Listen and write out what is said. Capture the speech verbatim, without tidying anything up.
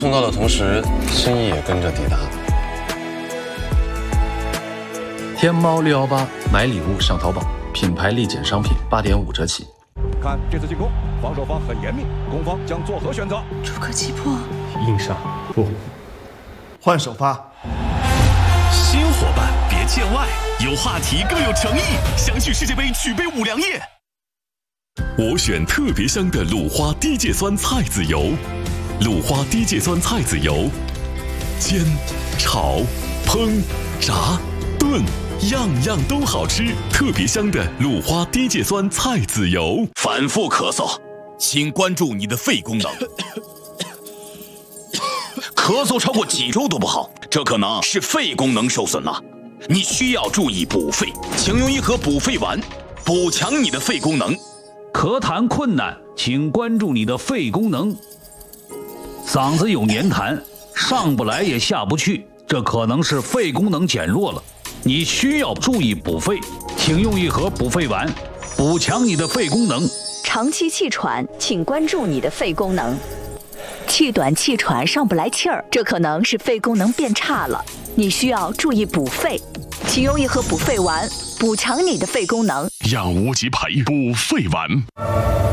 送到的同时，心意也跟着抵达。 天猫六一八买礼物上淘宝，品牌立减商品八点五折起。 看这次进攻，防守方很严密，攻方将作何选择？ 主客击破， 硬上不换首发。 新伙伴别见外，有话题更有诚意，相聚世界杯，举杯五粮液。我选特别香的鲁花低芥酸菜籽油，鲁花低芥酸菜籽油，煎、炒、烹、炸、炖，样样都好吃。特别香的鲁花低芥酸菜籽油。反复咳嗽，请关注你的肺功能。咳嗽超过几周都不好，这可能是肺功能受损了，你需要注意补肺，请用一盒补肺丸，补强你的肺功能。 咳痰困难，请关注你的肺功能。嗓子有黏痰，上不来也下不去，这可能是肺功能减弱了，你需要注意补肺，请用一盒补肺丸，补强你的肺功能。 长期气喘，请关注你的肺功能。气短气喘上不来气儿，这可能是肺功能变差了，你需要注意补肺，请用一盒补肺丸，补强你的肺功能。 让无极牌补肺丸。